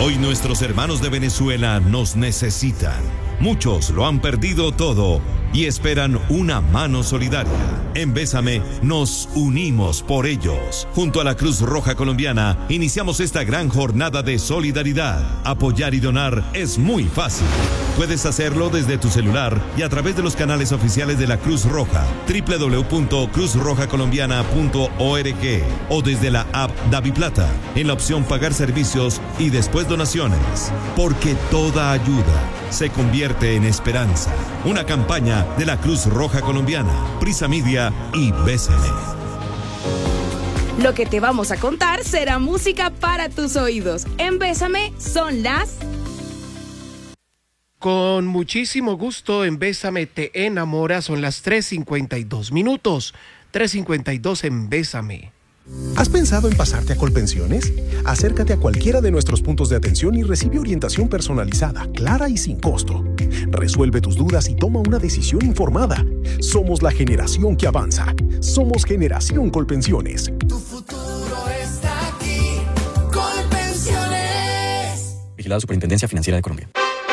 Hoy nuestros hermanos de Venezuela nos necesitan. Muchos lo han perdido todo y esperan una mano solidaria. En Bésame nos unimos por ellos. Junto a la Cruz Roja Colombiana iniciamos esta gran jornada de solidaridad. Apoyar y donar es muy fácil. Puedes hacerlo desde tu celular y a través de los canales oficiales de la Cruz Roja, www.cruzrojacolombiana.org o desde la app DaviPlata, en la opción Pagar servicios y después donaciones. Porque toda ayuda se convierte en esperanza. Una campaña de la Cruz Roja Colombiana, Prisa Media y Bésame. Lo que te vamos a contar será música para tus oídos. En Bésame son las... Con muchísimo gusto en Bésame te enamora, son las 3:52 minutos. 3:52 en Bésame. ¿Has pensado en pasarte a Colpensiones? Acércate a cualquiera de nuestros puntos de atención y recibe orientación personalizada, clara y sin costo. Resuelve tus dudas y toma una decisión informada. Somos la generación que avanza. Somos Generación Colpensiones. Tu futuro está aquí. Colpensiones. Vigilado Superintendencia Financiera de Colombia.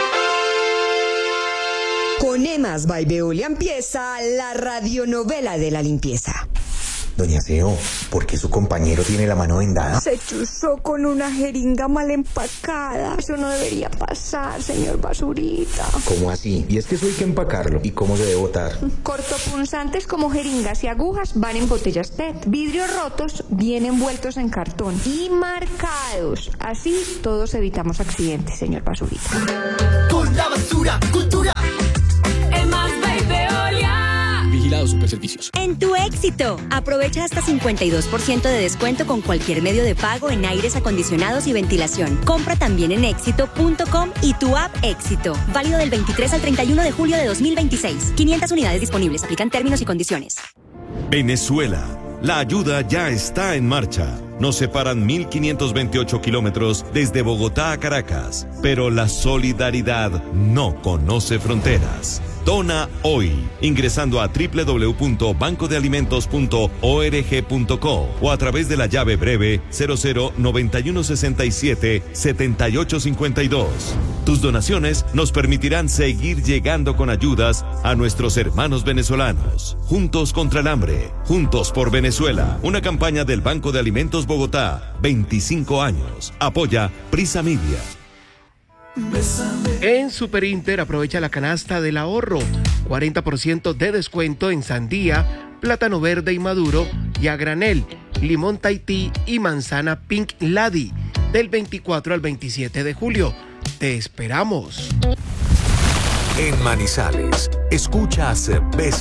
Con Emas by Veolia empieza la radionovela de la limpieza. Doña Seo, ¿por qué su compañero tiene la mano vendada? Se chuzó con una jeringa mal empacada. Eso no debería pasar, señor Basurita. ¿Cómo así? Y es que eso hay que empacarlo. ¿Y cómo se debe botar? Cortopunzantes como jeringas y agujas van en botellas PET. Vidrios rotos vienen envueltos en cartón y marcados. Así todos evitamos accidentes, señor Basurita. Con la basura, cultura. Emas by Veolia. Vigilado Superservicios. En tu Éxito, aprovecha hasta 52% de descuento con cualquier medio de pago en aires acondicionados y ventilación. Compra también en éxito.com y tu app Éxito. Válido del 23 al 31 de julio de 2026. 500 unidades disponibles. Aplican términos y condiciones. Venezuela. La ayuda ya está en marcha. Nos separan 1.528 kilómetros desde Bogotá a Caracas, pero la solidaridad no conoce fronteras. Dona hoy, ingresando a www.bancodealimentos.org.co o a través de la llave breve 0091677852. Tus donaciones nos permitirán seguir llegando con ayudas a nuestros hermanos venezolanos. Juntos contra el hambre, juntos por Venezuela. Una campaña del Banco de Alimentos Bogotá, 25 años. Apoya Prisa Media. En Superinter aprovecha la canasta del ahorro. 40% de descuento en sandía, plátano verde y maduro y a granel, limón Tahití y manzana Pink Lady del 24 al 27 de julio. Te esperamos. En Manizales, escuchas Bésame.